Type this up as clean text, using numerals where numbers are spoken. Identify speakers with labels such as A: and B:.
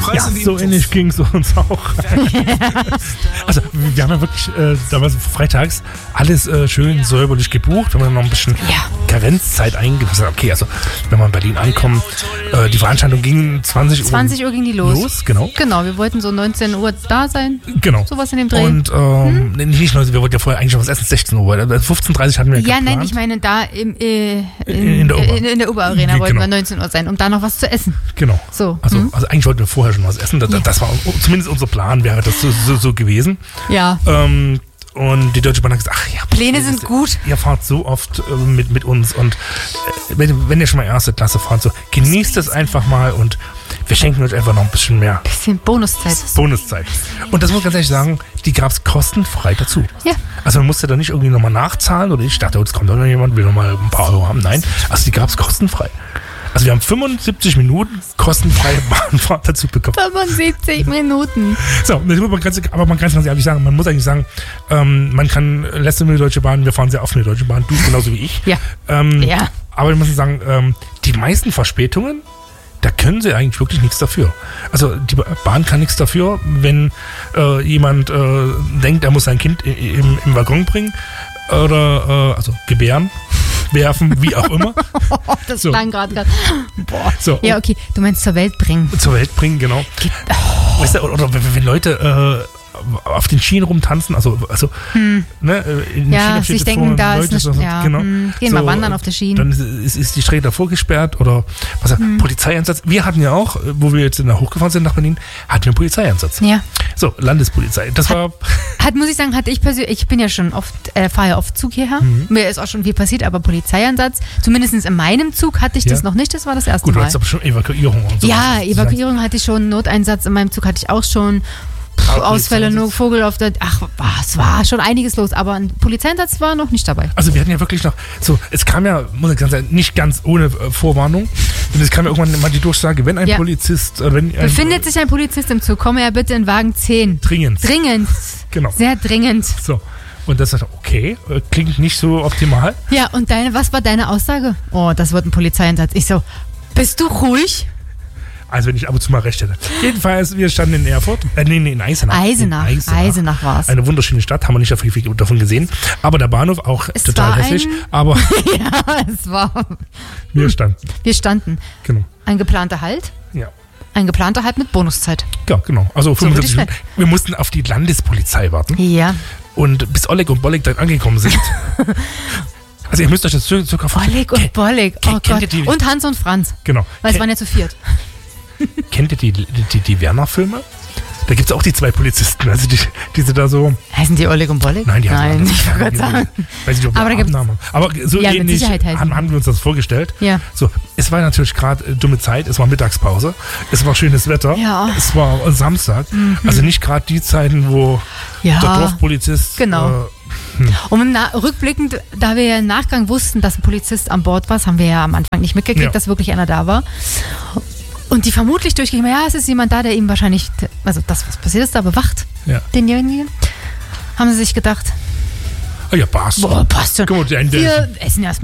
A: Ja, so ähnlich ging es uns auch. Also wir haben ja wirklich damals freitags alles schön säuberlich gebucht. Wir haben noch ein bisschen Karenzzeit eingeführt. Okay, also wenn wir in Berlin ankommen, die Veranstaltung ging 20 Uhr.
B: 20 Uhr ging die los.
A: Genau.
B: Genau, wir wollten so 19 Uhr da sein.
A: Genau.
B: Sowas in dem Dreh.
A: Und nicht nur, wir wollten ja vorher eigentlich schon was essen, 16 Uhr. 15.30 Uhr hatten wir
B: ja,
A: geplant.
B: nein, ich meine da in der Oberarena
A: Genau.
B: wollten wir 19 Uhr sein, um da noch was zu essen.
A: Genau.
B: So.
A: Also eigentlich wollten wir vorher schon was essen. Das war zumindest unser Plan, wäre das so gewesen.
B: Ja.
A: Und die Deutsche Bahn hat gesagt, ach ja,
B: Pläne sind gut.
A: Ihr fahrt so oft mit uns und wenn ihr schon mal erste Klasse fahrt, so genießt es einfach mal und wir schenken euch einfach noch ein bisschen mehr.
B: Bisschen Bonuszeit.
A: Und das muss ich ganz ehrlich sagen, die gab es kostenfrei dazu.
B: Ja.
A: Also man musste da nicht irgendwie nochmal nachzahlen oder ich dachte, jetzt kommt doch noch jemand, will nochmal ein paar Euro haben. Nein, also die gab es kostenfrei. Also wir haben 75 Minuten kostenfreie Bahnfahrt dazu bekommen.
B: 75 Minuten.
A: So, aber man kann es ganz ehrlich sagen, man muss eigentlich sagen, man kann letzte mit der Deutsche Bahn, wir fahren sehr oft mit der Deutschen Bahn, du genauso wie ich.
B: Ja.
A: Aber ich muss sagen, die meisten Verspätungen, da können sie eigentlich wirklich nichts dafür. Also die Bahn kann nichts dafür, wenn jemand denkt, er muss sein Kind im Waggon bringen oder also gebären. Werfen, wie auch immer.
B: Das klang gerade. Boah.
A: So,
B: ja, okay. Du meinst zur Welt bringen.
A: Zur Welt bringen, genau. Weißt du, oder wenn Leute auf den Schienen rumtanzen, also ne, in
B: ja, sich denken, da ist eine,
A: genau.
B: Gehen mal wandern auf der Schiene.
A: Dann ist die Strecke davor gesperrt oder Polizeieinsatz. Wir hatten ja auch, wo wir jetzt hochgefahren sind nach Berlin, hatten wir einen Polizeieinsatz.
B: Ja.
A: So, Landespolizei. Das
B: muss ich sagen, hatte ich persönlich, ich bin ja schon oft, fahre ja oft Zug hierher. Mir ist auch schon viel passiert, aber Polizeieinsatz, zumindest in meinem Zug hatte ich das noch nicht, das war das erste Mal.
A: Gut, du hattest aber schon Evakuierung und so.
B: Ja, Evakuierung hatte ich schon, Noteinsatz in meinem Zug hatte ich auch schon. Ausfälle, nur Vogel auf der... Ach, es war schon einiges los, aber ein Polizeieinsatz war noch nicht dabei.
A: Also wir hatten ja wirklich noch... So, es kam ja, muss ich ganz sagen, nicht ganz ohne Vorwarnung. Und es kam ja irgendwann mal die Durchsage, wenn ein Polizist...
B: Befindet sich ein Polizist im Zug, komme er bitte in Wagen 10.
A: Dringend. Genau.
B: Sehr dringend.
A: So. Und das ist okay, klingt nicht so optimal.
B: Ja, und was war deine Aussage? Oh, das wird ein Polizeieinsatz. Ich so, bist du ruhig?
A: Also wenn ich ab und zu mal recht hätte. Jedenfalls, wir standen in Erfurt, in Eisenach.
B: Eisenach war es.
A: Eine wunderschöne Stadt, haben wir nicht so viel davon gesehen. Aber der Bahnhof auch total hässlich. Aber
B: ja, es war...
A: Wir standen.
B: Genau. Ein geplanter Halt.
A: Ja.
B: Ein geplanter Halt mit Bonuszeit.
A: Ja, genau. Also 75 Minuten. Wir mussten auf die Landespolizei warten.
B: Ja.
A: Und bis Oleg und Bolek dann angekommen sind... Also ihr müsst euch das sogar vorstellen.
B: Oleg und Bolek, oh Gott. Und Hans und Franz.
A: Genau.
B: Weil es waren ja zu viert.
A: Kennt ihr die Werner-Filme? Da gibt es auch die zwei Polizisten, also die sind da so...
B: Heißen die Oleg und Bolek?
A: Nein, die
B: heißen ich wollte gerade sagen.
A: Weiß nicht, ob
B: aber,
A: aber so
B: ja,
A: ähnlich haben wir uns das vorgestellt.
B: Ja.
A: So, es war natürlich gerade dumme Zeit, es war Mittagspause, es war schönes Wetter, es war Samstag, also nicht gerade die Zeiten, wo der Dorfpolizist...
B: Genau. Und rückblickend, da wir ja im Nachgang wussten, dass ein Polizist an Bord war, das haben wir ja am Anfang nicht mitgekriegt, dass wirklich einer da war. Und die vermutlich durchgingen, es ist jemand da, der ihm wahrscheinlich, also das, was passiert ist, da bewacht, denjenigen, haben sie sich gedacht,
A: ja, passt.
B: Passt schon. Wir essen erstmal